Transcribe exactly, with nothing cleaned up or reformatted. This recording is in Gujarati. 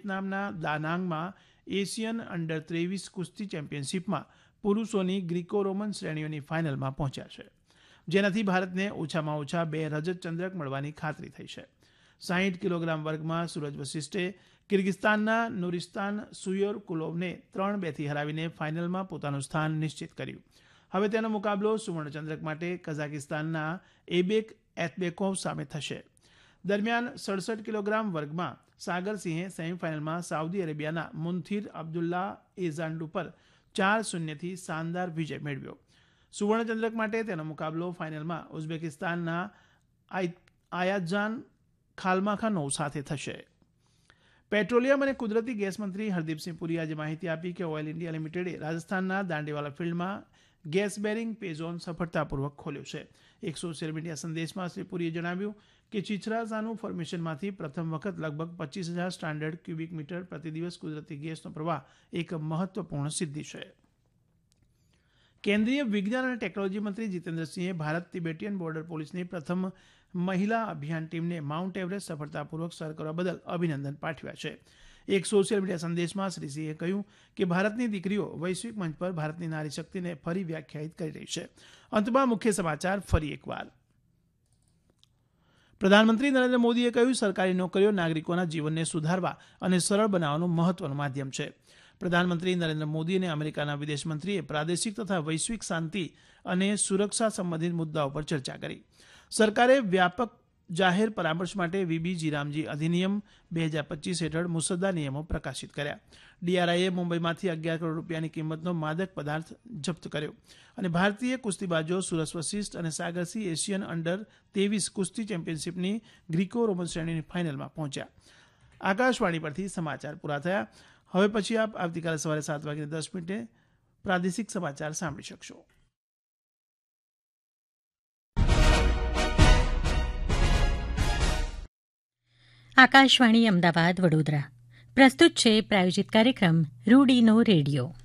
વિયેતનામના દાનાંગમાં એશિયન અંડર ત્રેવીસ કુસ્તી ચેમ્પિયનશિપમાં પુરુષોની ગ્રીકો રોમન શ્રેણીઓની ફાઇનલમાં પહોંચ્યા છે, જેનાથી ભારતને ઓછામાં ઓછા બે રજત ચંદ્રક મળવાની ખાતરી થઈ છે. સાહીઠ કિલોગ્રામ વર્ગમાં સૂરજ વશિષ્ઠે કિર્ગિસ્તાનના નુરિસ્તાન સુયોરકુલોવને ત્રણ બેથી હરાવીને ફાઇનલમાં પોતાનું સ્થાન નિશ્ચિત કર્યું. હવે તેનો મુકાબલો સુવર્ણચંદ્રક માટે કઝાકિસ્તાનના એબેક એતબેકોવ સામે થશે. દરમિયાન સડસઠ કિલોગ્રામ વર્ગમાં સાગરસિંહે સેમીફાઇનલમાં સાઉદી અરેબિયાના મુન્થિર અબ્દુલ્લા એઝાન્ડુ પર ચાર શૂન્યથી શાનદાર વિજય મેળવ્યો. સુવર્ણચંદ્રક માટે તેનો મુકાબલો ફાઇનલમાં ઉઝબેકિસ્તાનના આયાતજાન ખાલમાખાનોવ સાથે થશે. પેટ્રોલિયમ અને કુદરતી ગેસ મંત્રી હરદીપસિંહ પુરીએ આજે માહિતી આપી કે ઓઇલ ઇન્ડિયા લિમિટેડે રાજસ્થાનના દાંડીવાલા ફિલ્ડમાં ગેસ બેરિંગ પેઝોન સફળતાપૂર્વક ખોલ્યો છે. એક સોશિયલ મીડિયા સંદેશમાં શ્રી પુરીએ જણાવ્યું કે ચિછરાઝાનું ફોર્મેશનમાંથી પ્રથમ વખત લગભગ પચીસ હજાર સ્ટાન્ડર્ડ ક્યુબિક મીટર પ્રતિ દિવસ કુદરતી ગેસનો પ્રવાહ એક મહત્વપૂર્ણ સિદ્ધિ છે. કેન્દ્રીય વિજ્ઞાન અને ટેકનોલોજી મંત્રી જીતેન્દ્રસિંહે ભારત તિબેટીયન બોર્ડર પોલીસની પ્રથમ મહિલા અભિયાન ટીમને માઉન્ટ એવરેસ્ટ સફળતાપૂર્વક સર કરવા બદલ અભિનંદન પાઠવ્યા છે. એક સોશિયલ મીડિયા સંદેશમાં શ્રી સિંહે કહ્યું કે ભારતની દીકરીઓ વૈશ્વિક મંચ પર ભારતની નારી શક્તિને ફરી વ્યાખ્યાયિત કરી રહી છે. અંતમાં મુખ્ય સમાચાર ફરી એકવાર. પ્રધાનમંત્રી નરેન્દ્ર મોદીએ કહ્યું, સરકારી નોકરીઓ નાગરિકોના જીવનને સુધારવા અને સરળ બનાવવાનું મહત્વનું માધ્યમ છે. પ્રધાનમંત્રી નરેન્દ્ર મોદી અને અમેરિકાના વિદેશમંત્રીએ પ્રાદેશિક તથા વૈશ્વિક શાંતિ અને સુરક્ષા સંબંધિત મુદ્દાઓ પર ચર્ચા કરી. સરકારે વ્યાપક જાહેર પરામર્શ માટે વીબી જીરામજી અધિનિયમ બે હજાર પચીસ હેઠળ મુસદ્દા નિયમો પ્રકાશિત કર્યા. ડીઆરઆઈએ મુંબઈમાંથી અગિયાર કરોડ રૂપિયાની કિંમતનો માદક પદાર્થ જપ્ત કર્યો. અને ભારતીય કુસ્તીબાજો સુરજ વશિષ્ઠ અને સાગરસિંહ એશિયન અંડર ત્રેવીસ કુસ્તી ચેમ્પિયનશિપની ગ્રીકો રોમન શ્રેણીની ફાઇનલમાં પહોંચ્યા. આકાશવાણી પરથી સમાચાર પૂરા થયા. હવે પછી આપ આવતીકાલે સવારે સાત વાગ્યે દસ મિનિટે પ્રાદેશિક સમાચાર સાંભળી શકશો. આકાશવાણી અમદાવાદ વડોદરા પ્રસ્તુત છે પ્રાયોજિત કાર્યક્રમ રૂડીનો રેડિયો.